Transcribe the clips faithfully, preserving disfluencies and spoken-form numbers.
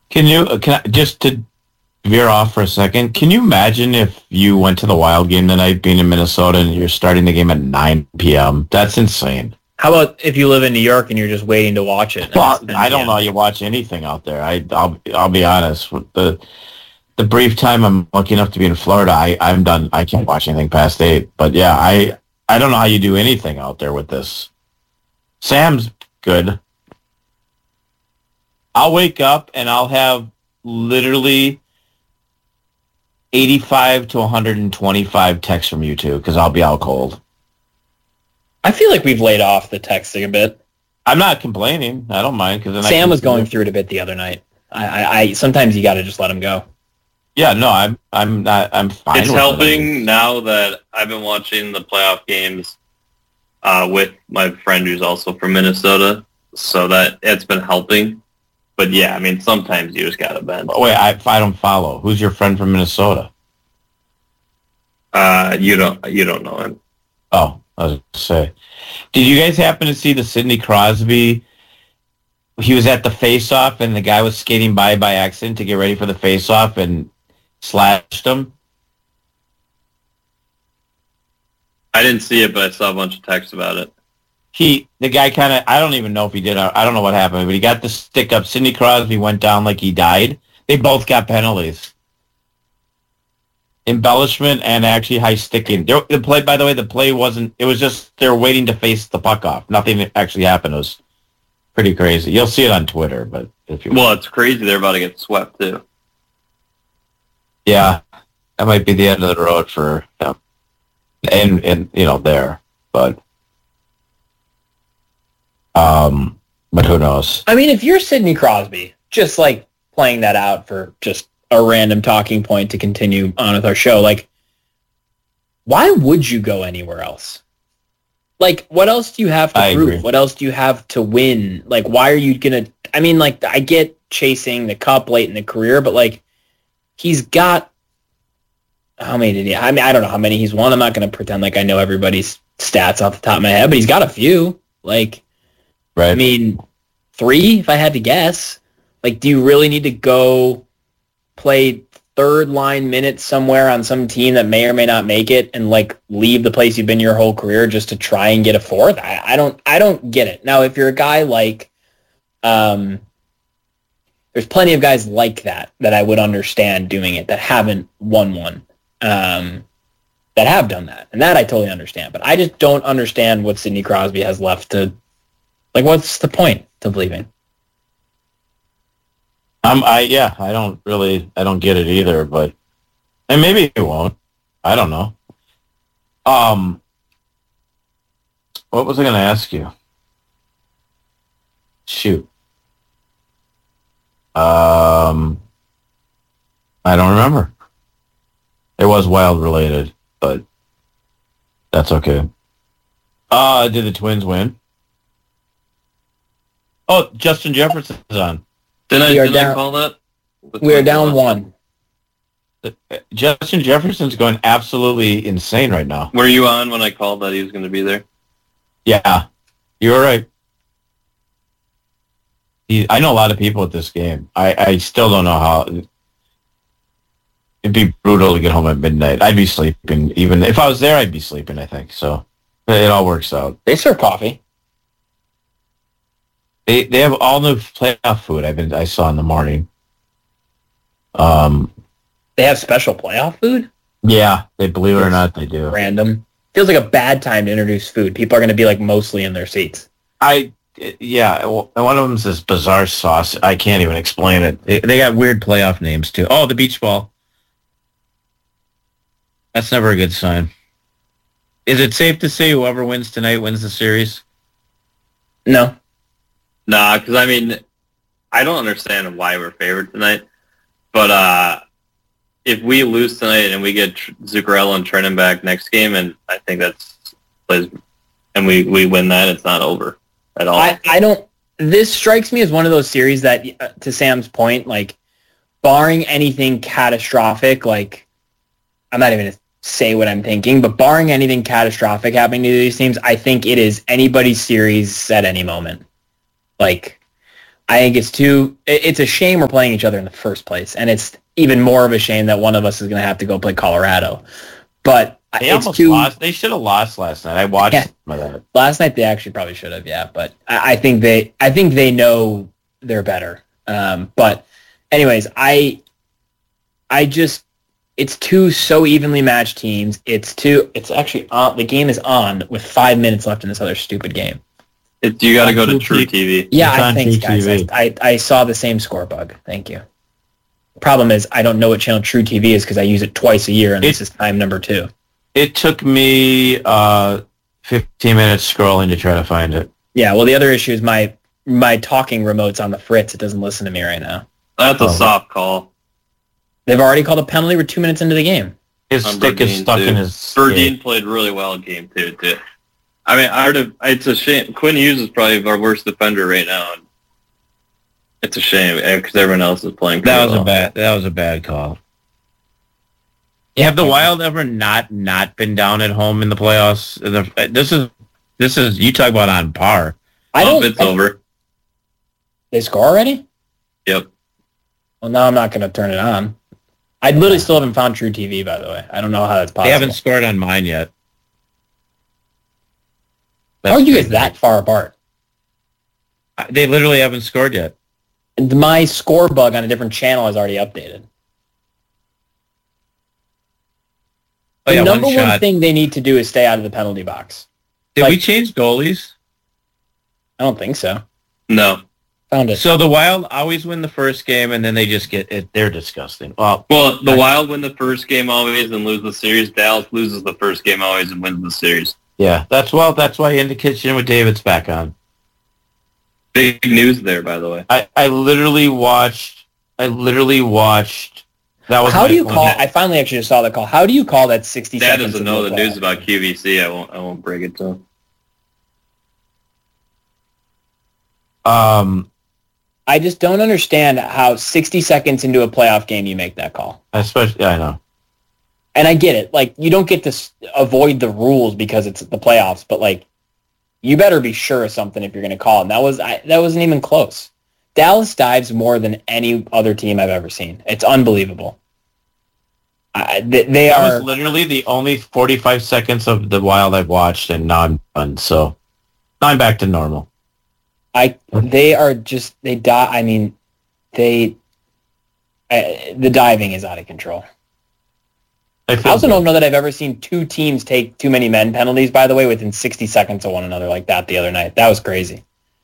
Can you, uh, can I, just to veer off for a second, can you imagine if you went to the Wild game tonight being in Minnesota and you're starting the game at nine p.m.? That's insane. How about if you live in New York and you're just waiting to watch it? Well, I don't know you watch anything out there. I, I'll, I'll be honest. With the the brief time I'm lucky enough to be in Florida, I, I'm done. I can't watch anything past eight. But yeah, I, I don't know how you do anything out there with this. Sam's good. I'll wake up and I'll have literally eighty-five to one hundred twenty-five texts from you two because I'll be out cold. I feel like we've laid off the texting a bit. I'm not complaining. I don't mind. Cause then Sam I was going through it a bit the other night. I, I, I sometimes you got to just let him go. Yeah, no, I'm, I'm not. I'm fine. It's with helping it. Now that I've been watching the playoff games uh, with my friend who's also from Minnesota, so that it's been helping. But yeah, I mean, sometimes you just gotta bend. Oh, wait, I, I don't follow. Who's your friend from Minnesota? Uh, you don't, you don't know him. Oh, I was gonna say, did you guys happen to see the Sidney Crosby? He was at the face-off, and the guy was skating by by accident to get ready for the face-off and slashed him. I didn't see it, but I saw a bunch of texts about it. He, the guy kind of, I don't even know if he did, I don't know what happened, but he got the stick up. Sidney Crosby went down like he died. They both got penalties. Embellishment and actually high sticking. The play, by the way, the play wasn't, it was just, they were waiting to face the puck off. Nothing actually happened. It was pretty crazy. You'll see it on Twitter, but if you Well, it's crazy they're about to get swept, too. Yeah, that might be the end of the road for him. And, and you know, there, but... Um, but who knows? I mean, if you're Sidney Crosby, just like playing that out for just a random talking point to continue on with our show, like, why would you go anywhere else? Like, what else do you have to I prove? agree. What else do you have to win? Like, why are you going to... I mean, like, I get chasing the cup late in the career, but, like, he's got... How many did he... I mean, I don't know how many he's won. I'm not going to pretend like I know everybody's stats off the top of my head, but he's got a few. Like... Right. I mean, three, if I had to guess. Like, do you really need to go play third line minutes somewhere on some team that may or may not make it and, like, leave the place you've been your whole career just to try and get a fourth? I, I don't I don't get it. Now, if you're a guy like, um, there's plenty of guys like that that I would understand doing it that haven't won one, um, that have done that. And that I totally understand. But I just don't understand what Sidney Crosby has left to... Like, what's the point of leaving? Um, I yeah, I don't really, I don't get it either. But and maybe it won't. I don't know. Um, what was I going to ask you? Shoot. Um, I don't remember. It was Wild related, but that's okay. Uh, did the Twins win? Oh, Justin Jefferson's on. Didn't I, We are didn't I down- call that? We are down one. Justin Jefferson's going absolutely insane right now. Were you on when I called that he was going to be there? Yeah, you were right. He, I know a lot of people at this game. I, I still don't know how. It'd be brutal to get home at midnight. I'd be sleeping. Even if I was there, I'd be sleeping, I think. So it all works out. They serve coffee. They they have all new playoff food. I've been I saw in the morning. Um, They have special playoff food? yeah, they believe it or not, they do. Random. Feels like a bad time to introduce food. People are going to be, like, mostly in their seats. I yeah, well, one of them's this bizarre sauce. I can't even explain it. They, they got weird playoff names too. Oh, the beach ball. That's never a good sign. Is it safe to say whoever wins tonight wins the series? No. Nah, because, I mean, I don't understand why we're favored tonight. But uh, if we lose tonight and we get Tr- Zuccarello and Trennan back next game, and I think that's plays, and we, we win that, it's not over at all. I, I don't... This strikes me as one of those series that, uh, to Sam's point, like, barring anything catastrophic, like, I'm not even going to say what I'm thinking, but barring anything catastrophic happening to these teams, I think it is anybody's series at any moment. Like, I think it's too. it- It's a shame we're playing each other in the first place, and it's even more of a shame that one of us is going to have to go play Colorado. But They it's almost too. lost. They should have lost last night. I watched Yeah. some of that. Last night they actually probably should have, yeah. But I, I think they, I think they know they're better. Um, but, anyways, I, I just, it's two so evenly matched teams. It's two. It's actually on. The game is on with five minutes left in this other stupid game. It, you got to go to True True T V. Yeah, It's I on think, guys. True T V. I, I I saw the same score bug. Thank you. Problem is, I don't know what channel True T V is because I use it twice a year, and It- this is time number two. It took me uh, fifteen minutes scrolling to try to find it. Yeah. Well, the other issue is my my talking remote's on the fritz. It doesn't listen to me right now. That's a Oh. soft call. They've already called a penalty. We're two minutes into the game. His On stick is Burdine, stuck too. in his Burdine skate. played really well in game two, too. I mean, I would have, it's a shame. Quinn Hughes is probably our worst defender right now. And it's a shame because everyone else is playing. That pretty was a well. bad. That was a bad call. Have the Wild ever not not been down at home in the playoffs? In the- This is this is you talk about on par. I Oh, don't. it's I- over. They score already? Yep. Well, now I'm not going to turn it on. I literally still haven't found True T V, by the way. I don't know how that's possible. They haven't scored on mine yet. How are you guys crazy. that far apart? They literally haven't scored yet. And my score bug on a different channel is already updated. Oh, The yeah, number one one, shot. thing they need to do is stay out of the penalty box. Did like- we change goalies? I don't think so. No. Found it. So the Wild always win the first game, and then they just get it. They're disgusting. Well, Well, the I- Wild win the first game always and lose the series. Dallas loses the first game always and wins the series. yeah, that's well. That's why in the kitchen with David's back on. Big news there, by the way. I, I literally watched. I literally watched. That was How my do you one- call? I finally actually just saw the call. How do you call that sixty Dad seconds? doesn't into know a the playoff? news about Q V C. I won't. I won't break it to him. Um, I just don't understand how sixty seconds into a playoff game you make that call. especially I know. And I get it. Like, you don't get to s- avoid the rules because it's the playoffs, but like, you better be sure of something if you're going to call. And that was I, that wasn't even close. Dallas dives more than any other team I've ever seen. It's unbelievable. I, they, they That are. was literally the only forty-five seconds of the Wild I've watched, and now I'm done. So now I'm back to normal. I they are just they die. I mean, they I, the diving is out of control. I I feel also good. don't know that I've ever seen two teams take too many men penalties. By the way, within sixty seconds of one another like that the other night. That was crazy.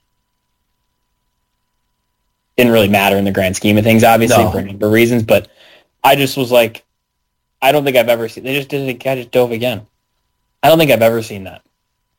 Didn't really matter in the grand scheme of things, obviously, No. for a number of reasons. But I just was like, I don't think I've ever seen. They just did it. The guy just dove again. I don't think I've ever seen that.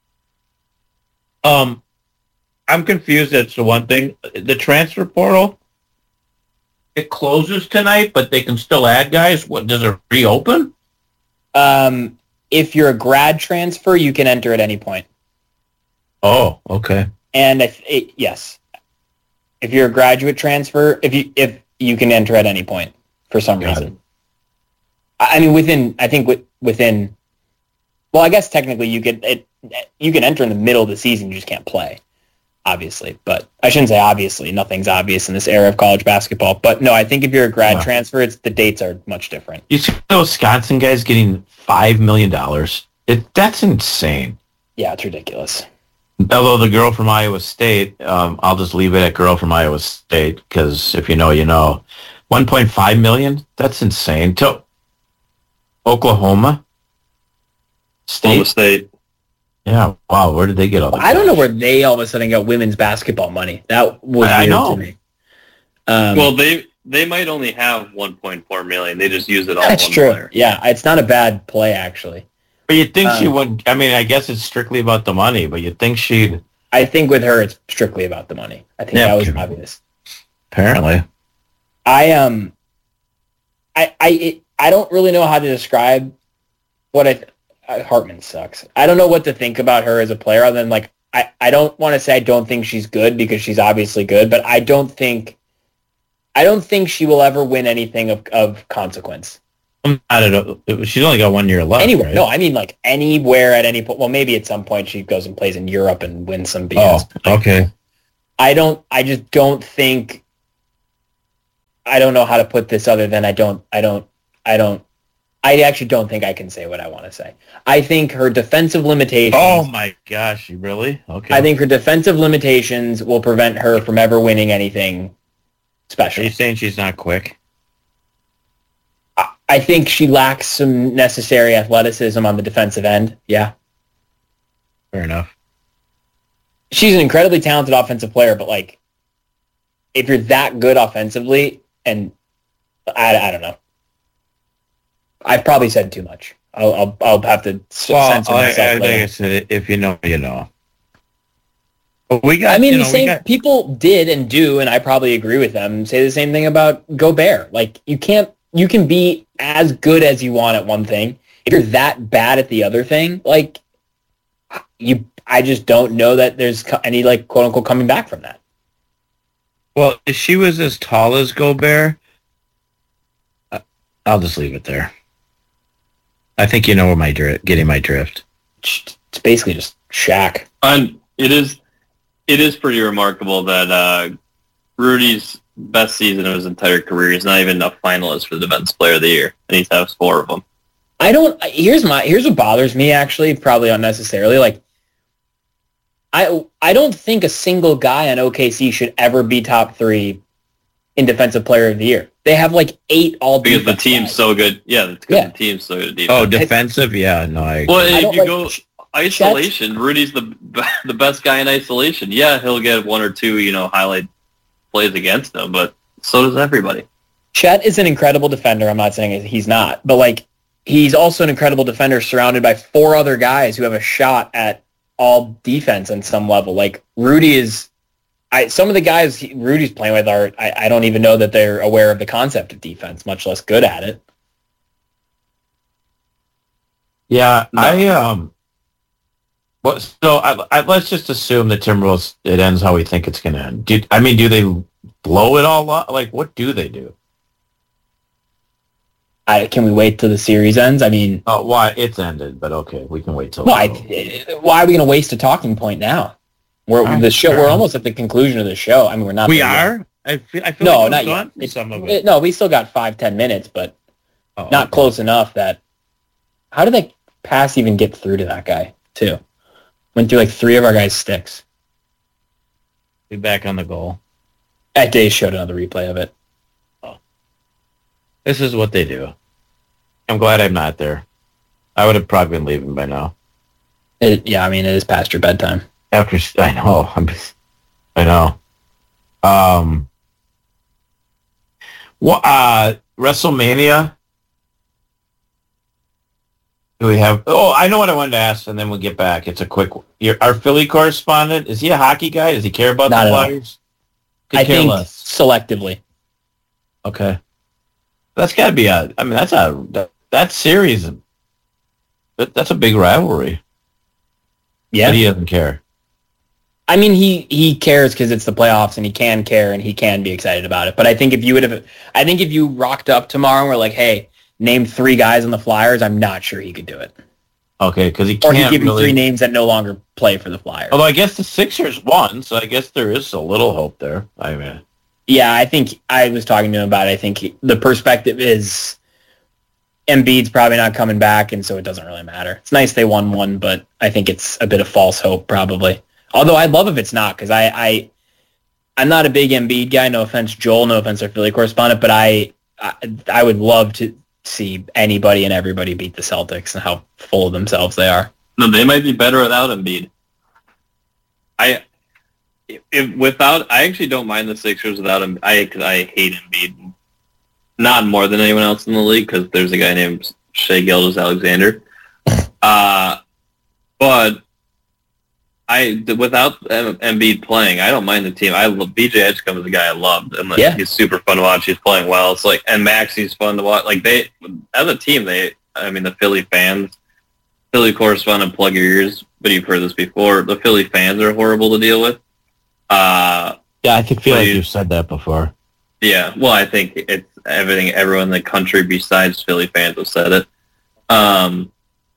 Um, I'm confused as to one thing. The transfer portal, it closes tonight, but they can still add guys. What does it reopen? Um, if you're a grad transfer, you can enter at any point. Oh, okay. And if it, yes, if you're a graduate transfer, if you if you can enter at any point for some Got reason. I I mean, within I think with, within. Well, I guess technically you could it, you can enter in the middle of the season. You just can't play, obviously. But I shouldn't say obviously. Nothing's obvious in this era of college basketball. But no, I think if you're a grad Yeah. transfer, it's the dates are much different. You see the Wisconsin guys getting five million dollars. It that's insane. Yeah, it's ridiculous. Although the girl from Iowa State, um, I'll just leave it at girl from Iowa State because if you know, you know. one point five million. That's insane. To Oklahoma Oklahoma State. State. Yeah. Wow. Where did they get all that? I don't know where they all of a sudden got women's basketball money. That was I weird know. to me. Um, Well, they they might only have one point four million. They just use it all on that's one true. player. Yeah, it's not a bad play actually. But you'd think she Um, would. I mean, I guess it's strictly about the money, but you'd think she'd. I think with her, it's strictly about the money. I think Yeah, that was okay. obvious. Apparently. I um, I I it, I don't really know how to describe what I. Uh, Hartman sucks. I don't know what to think about her as a player other than like I, I don't want to say I don't think she's good because she's obviously good, but I don't think I don't think she will ever win anything of, of consequence. I'm not at a, she's only got one year left. Anywhere. right? No, I mean like anywhere at any point. Well, maybe at some point she goes and plays in Europe and wins some B Oh, S. okay. I don't. I just don't think. I don't know how to put this other than I don't. I don't. I don't. I actually don't think I can say what I want to say. I think her defensive limitations. Oh my gosh, you really? Okay. I think her defensive limitations will prevent her from ever winning anything special. Are you saying she's not quick? I, I think she lacks some necessary athleticism on the defensive end. Yeah. Fair enough. She's an incredibly talented offensive player, but like, if you're that good offensively, and I, I don't know. I've probably said too much. I'll I'll, I'll have to Well, censor I, myself I, later. like I said, if you know, you know. But we got. I mean, you the know, we same got, people did and do, and I probably agree with them. Say the same thing about Gobert. Like you can't, you can be as good as you want at one thing. If you're that bad at the other thing, like you, I just don't know that there's co- any like quote unquote coming back from that. Well, if she was as tall as Gobert, uh, I'll just leave it there. I think you know where my dri- getting my drift. It's basically just Shaq. And it is, it is pretty remarkable that uh, Rudy's best season of his entire career is not even a finalist for the Defensive Player of the Year, and he's has four of them. I don't. Here's my. Here's what bothers me. Actually, probably unnecessarily. Like, I I don't think a single guy on O K C should ever be top three in Defensive Player of the Year. They have like eight all Because the team's guys. so good. Yeah, because Yeah. the team's so good. Defense. Oh, defensive? Yeah, no, I. Well, I if don't you like go Ch- isolation, Rudy's the the best guy in isolation. Yeah, he'll get one or two, you know, highlight plays against him, but so does everybody. Chet is an incredible defender. I'm not saying he's not, but like he's also an incredible defender surrounded by four other guys who have a shot at all defense on some level. Like Rudy is, I some of the guys he, Rudy's playing with are I, I don't even know that they're aware of the concept of defense, much less good at it. Yeah, No. I um. Well, so I, I, let's just assume the Timberwolves it ends how we think it's going to end. Do, I mean, do they blow it all up? Like, what do they do? I, can we wait till the series ends? I mean, Oh, why it's ended, but okay, we can wait till. no, I, why are we going to waste a talking point now? We're Oh, the show. sure. We're almost at the conclusion of the show. I mean, we're not. we there yet. are. I feel. I feel No, like not we've gone yet. through It's- some of it- it. no, we still got five, ten minutes, but Oh, not okay. close enough that. How did that pass even get through to that guy too? Went through like three of our guys' sticks. Be back on the goal. That day showed another replay of it. This is what they do. I'm glad I'm not there. I would have probably been leaving by now. It, yeah, I mean it is past your bedtime. After I know, I'm, I know. Um, what uh, WrestleMania? Do we have? Oh, I know what I wanted to ask, and then we'll get back. It's a quick. Your, our Philly correspondent, is he a hockey guy? Does he care about Not the at all. Flyers? Could I care think less. selectively. Okay, that's got to be a. I mean, that's a that, that series. That, that's a big rivalry. Yeah, But he doesn't care. I mean he he cares because it's the playoffs and he can care and he can be excited about it. But I think if you would have, I think if you rocked up tomorrow and were like, hey, name three guys on the Flyers, I'm not sure he could do it. Okay, because he Or can't he'd give really. you three names that no longer play for the Flyers. Although I guess the Sixers won, so I guess there is a little hope there. I mean, Yeah, I think I was talking to him about it. I think he, the perspective is Embiid's probably not coming back, and so it doesn't really matter. It's nice they won one, but I think it's a bit of false hope probably. Although I'd love if it's not, because I, I, I'm not a big Embiid guy. No offense, Joel. No offense, our Philly correspondent. But I, I, I would love to see anybody and everybody beat the Celtics and how full of themselves they are. No, they might be better without Embiid. I, if without, I actually don't mind the Sixers without him. I cause I hate Embiid, not more than anyone else in the league because there's a guy named Shea Gilgeous-Alexander. Uh, but I without M- Embiid playing, I don't mind the team. I love B J Edgecombe is a guy I loved, and like, Yeah. he's super fun to watch. He's playing well. It's like and Maxi's fun to watch. Like they, as a team, they. I mean, the Philly fans, Philly correspondent, plug your ears. But you've heard this before. The Philly fans are horrible to deal with. Uh, yeah, I think feel Well, like you- you've said that before. yeah. Well, I think it's everything. Everyone in the country besides Philly fans have said it. Um,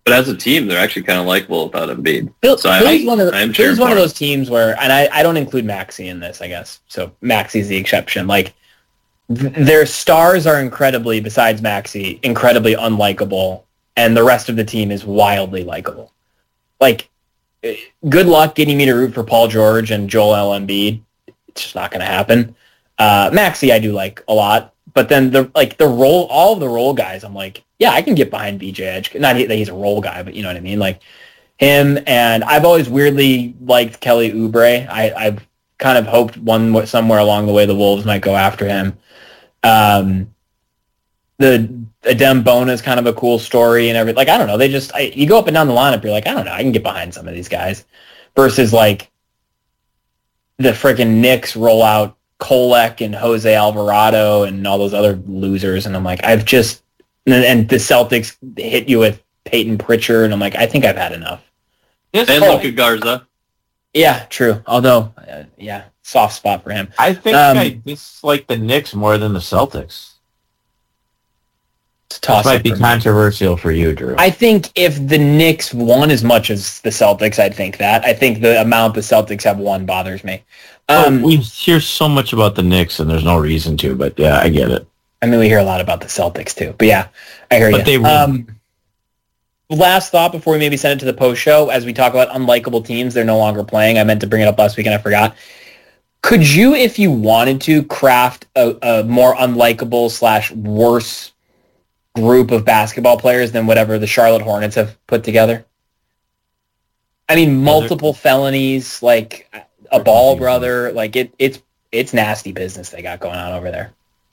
But as a team, they're actually kind of likable without Embiid. Phil, So Philly's I, one of, I'm Philly's one of for those teams where, and I, I don't include Maxey in this, I guess. So Maxey's the exception. Like, th- their stars are incredibly, besides Maxey, incredibly unlikable, and the rest of the team is wildly likable. Like, eh, good luck getting me to root for Paul George and Joel Embiid. It's just not going to happen. Uh, Maxey I do like a lot, but then the like the role, all of the role guys, I'm like, yeah, I can get behind B J Edge. Not that he's a role guy, but you know what I mean. Like him, and I've always weirdly liked Kelly Oubre. I, I've kind of hoped one somewhere along the way the Wolves might go after him. Um, the Adem Bona is kind of a cool story and everything. Like I don't know, they just I, you go up and down the lineup, you're like, I don't know, I can get behind some of these guys. Versus like the freaking Knicks roll out Kolek and Jose Alvarado and all those other losers, and I'm like, I've just and, and the Celtics hit you with Peyton Pritchard, and I'm like, I think I've had enough. and oh, Luka Garza. Yeah, true. Although, uh, yeah, soft spot for him. I think Um, I dislike the Knicks more than the Celtics. It's a This toss might be controversial for you, Drew. I think if the Knicks won as much as the Celtics, I'd think that. I think the amount the Celtics have won bothers me. Um, oh, we hear so much about the Knicks, and there's no reason to, but yeah, I get it. I mean, we hear a lot about the Celtics too, but yeah, I hear But you. they win. Um, last thought before we maybe send it to the post show, as we talk about unlikable teams, they're no longer playing. I meant to bring it up last week and I forgot. Could you, if you wanted to, craft a, a more unlikable slash worse group of basketball players than whatever the Charlotte Hornets have put together? I mean, multiple felonies, like a ball brother, like it, it's it's nasty business they got going on over there.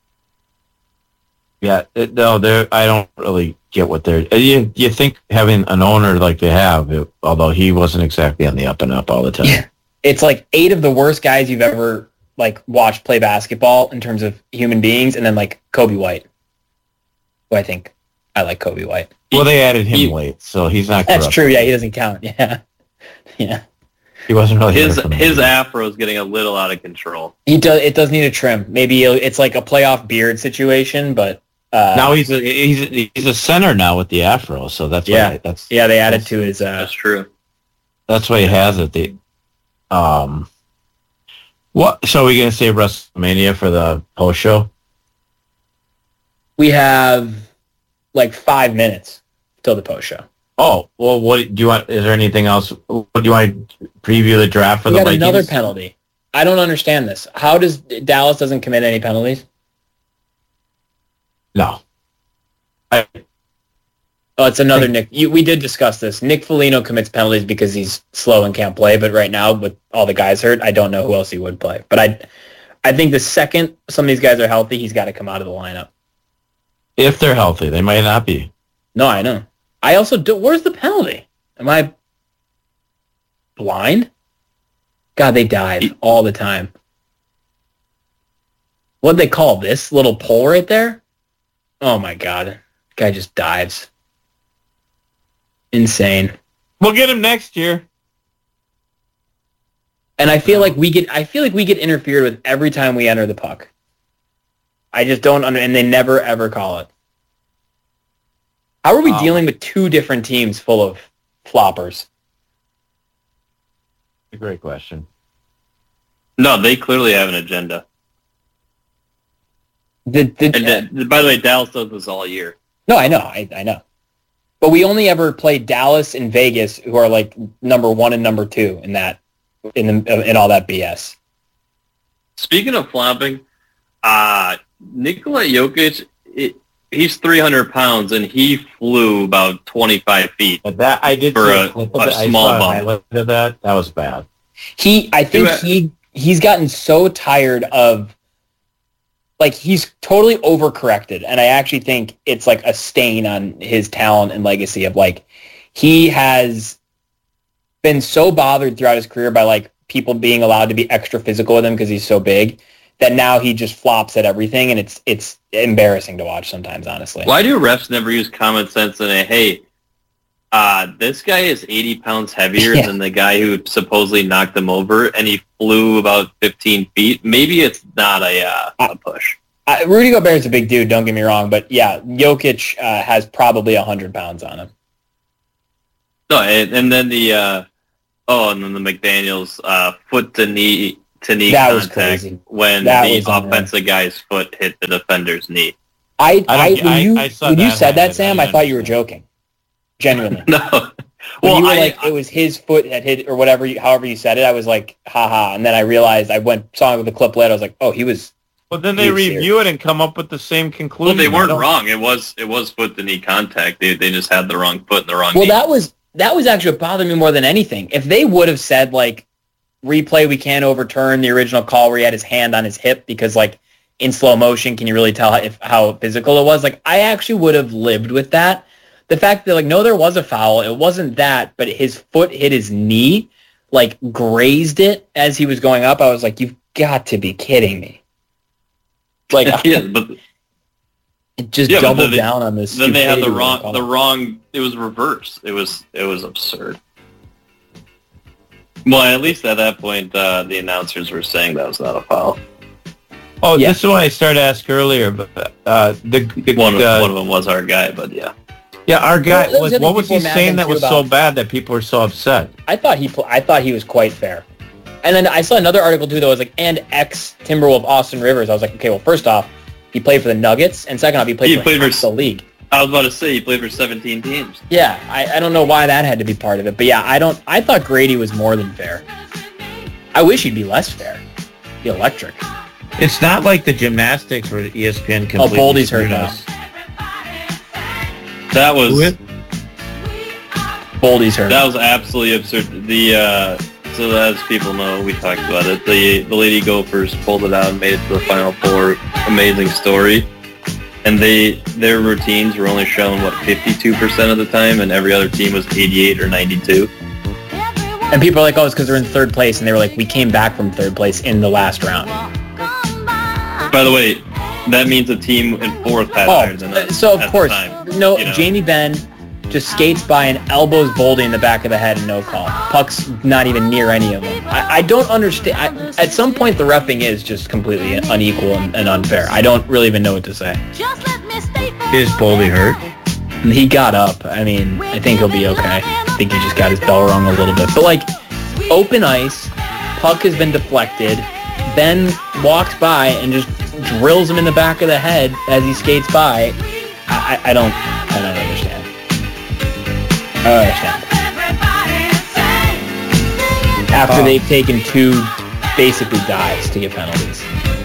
Yeah, it, no, they're. I don't really get what they're. You you think having an owner like they have, it, although he wasn't exactly on the up and up all the time. Yeah. It's like eight of the worst guys you've ever like watched play basketball in terms of human beings, and then like Kobe White, who I think I like Kobe White. Well, they added him He- late, so he's not. That's corrupt. true. Yeah, he doesn't count. Yeah, yeah. He wasn't really His there from the his beginning. afro is getting a little out of control. He does. It does need a trim. Maybe it'll- it's like a playoff beard situation, but uh, Now he's a he's a, he's a center now with the afro, so that's Yeah. why that's yeah, they added to his. Uh, That's true. that's why he has it. The um, what? So are we gonna save WrestleMania for the post show? we have like five minutes till the post show. Oh well, what do you want? Is there anything else? What do you want to preview the draft for We the got Vikings? another penalty. I don't understand this. How does Dallas doesn't commit any penalties? No. I, Oh, it's another Nick. You, we did discuss this. Nick Foligno commits penalties because he's slow and can't play. But right now, with all the guys hurt, I don't know who else he would play. But I, I think the second some of these guys are healthy, he's got to come out of the lineup. if they're healthy, they might not be. No, I know. I also do. Where's the penalty? Am I blind? God, they dive all the time. What'd they call this little pole right there? Oh my God, guy just dives. Insane. We'll get him next year. And I feel like we get I feel like we get interfered with every time we enter the puck. I just don't under and they never ever call it. How are we Um, dealing with two different teams full of floppers? A great question. No, they clearly have an agenda. The, the, And uh, by the way, Dallas does this all year. no, I know, I, I know. But we only ever play Dallas and Vegas, who are like number one and number two in that in the, in all that B S. Speaking of flopping, uh, Nikola Jokic, it, he's three hundred pounds, and he flew about twenty-five feet. But that I did For see a- clip of a that. I small saw bump. highlight of that. That was bad. He, I think Who- he he's gotten so tired of, like, he's totally overcorrected, and I actually think it's like a stain on his talent and legacy of, like, he has been so bothered throughout his career by, like, people being allowed to be extra physical with him because he's so big that now he just flops at everything, and it's it's embarrassing to watch sometimes, honestly. Why do refs never use common sense and say, hey, uh, this guy is eighty pounds heavier Yeah. than the guy who supposedly knocked him over, and he flew about fifteen feet? Maybe it's not a, uh, a push. Uh, Rudy Gobert's a big dude, don't get me wrong, but yeah, Jokic uh, has probably one hundred pounds on him. No, and, and then the uh, oh, and then the McDaniels uh, foot to knee to knee That was contact crazy. when That the was unreal. offensive guy's foot hit the defender's knee. I, I I, don't- when I- you, I saw when you that said that, happen. Sam, I I thought you were understand. joking. Genuinely. No, When well, you were I, like, it was his foot that hit, or whatever, you, however you said it, I was like, haha. And then I realized, I went, saw the clip later, I was like, oh, he was, Well, then they He was review it and come up with the same well, conclusion. they I weren't don't- wrong. It was it was foot to knee contact. They they just had the wrong foot and the wrong well, knee. that was, that was actually what bothered me more than anything. If they would have said, like, replay, we can't overturn the original call where he had his hand on his hip because, like, in slow motion, can you really tell if how physical it was? Like, I actually would have lived with that. The fact that, like, no, there was a foul. It wasn't that, but his foot hit his knee, like, grazed it as he was going up. I was like, you've got to be kidding me. Like, yeah, but it just Yeah, but doubled then- down on this. then they had the stupidity wrong call. the wrong. It was reverse. It was it was absurd. Well, at least at that point, uh, the announcers were saying that was not a foul. Oh, Yeah. this is what I started to ask earlier. But uh, the, the One of, uh, one of them was our guy, but yeah. yeah, our guy. Well, there was like, other what was he people mad saying at that him, was too, so about- bad that people were so upset? I thought he, pl- I thought he was quite fair. And then I saw another article too that was like, and ex Timberwolf Austin Rivers. I was like, okay, well, first off, he played for the Nuggets, and second off, he played He for played half for- the league. I was about to say he played for seventeen teams. Yeah, I, I don't know why that had to be part of it, but yeah, I don't. I thought Grady was more than fair. I wish he'd be less fair. Be electric. It's not like the gymnastics where E S P N Oh, completely Boldy's hurt screwed now. us. That was Who is- Boldy's hurt. that was absolutely absurd. The uh, so as people know, we talked about it. The the Lady Gophers pulled it out and made it to the Final Four. Amazing story. And they their routines were only shown what fifty-two percent of the time, and every other team was eighty-eight or ninety-two. And people are like, oh, it's because they're in third place, and they were like, we came back from third place in the last round. By the way, that means a team in fourth had higher than Oh, us. so at of the course, time, no, you know. Jamie Benn just skates by and elbows Boldy in the back of the head and no call. Puck's not even near any of them. I, I don't understand. I, at some point, the reffing is just completely unequal and, and unfair. I don't really even know what to say. Is Boldy hurt? And he got up. I mean, I think he'll be okay. I think he just got his bell rung a little bit. But, like, open ice, puck has been deflected, Ben walks by and just drills him in the back of the head as he skates by. I, I, I don't I don't understand. I don't understand. After Oh. they've taken two basically dives to get penalties.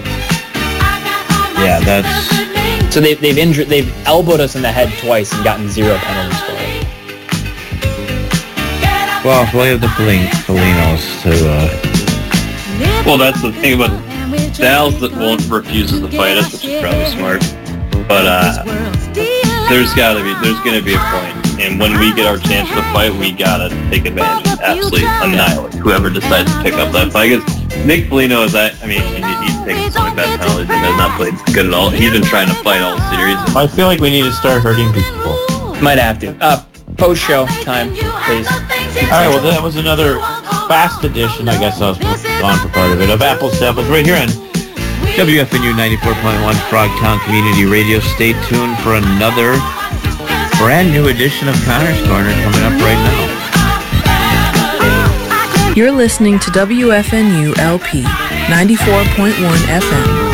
Yeah, that's. So they've, they've injured, they've elbowed us in the head twice and gotten zero penalties for it. Well, we have the Felin- Felinos to. Uh, Well, that's the thing about Dallas that won't refuses to fight us, which is probably smart. But uh, there's gotta be there's gonna be a point, and when we get our chance to fight, we gotta take advantage and absolutely annihilate whoever decides to pick up that fight. Because Nick Foligno is that I mean he, he's taken so many bad penalties and has not played good at all. He's been trying to fight all series. I feel like we need to start hurting people. Might have to. Uh, post show time, please. All right, well, that was another fast edition, I guess I was on for part of it, of Apple Samples right here on W F N U ninety-four point one Frogtown Community Radio. Stay tuned for another brand new edition of Connor's Corner coming up right now. You're listening to W F N U L P ninety-four point one F M.